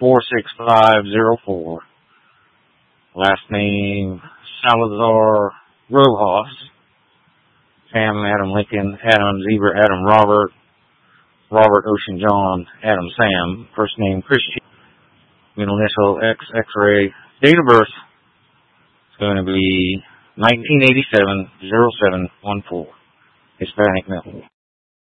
46504. Last name Salazar Rojas. Sam, Adam Lincoln, Adam Zebra, Adam Robert, Robert Ocean John, Adam Sam. First name Christian. Middle initial X, X-ray. Date of birth is going to be 1987-07-14. Hispanic male.